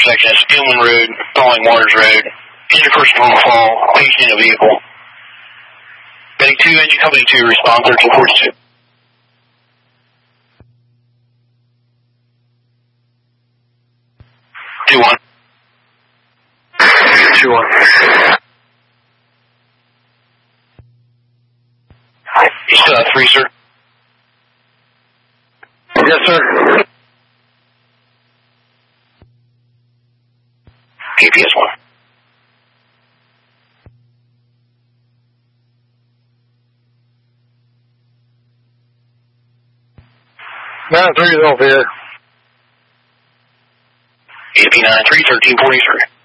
intersection is Gilman Road, Falling Waters Road. Engine first normal fall, patient in a vehicle. Heading 2, engine company 2, respond 1342. Two one. 3, sir. Yes, sir. GPS 1. Nine 3 is off here. AP 93, 1343.